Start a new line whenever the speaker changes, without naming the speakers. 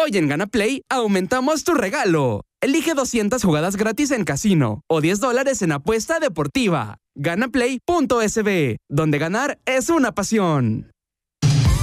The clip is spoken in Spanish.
Hoy en Gana Play aumentamos tu regalo. Elige 200 jugadas gratis en casino o $10 en apuesta deportiva. Ganaplay.sb, donde ganar es una pasión.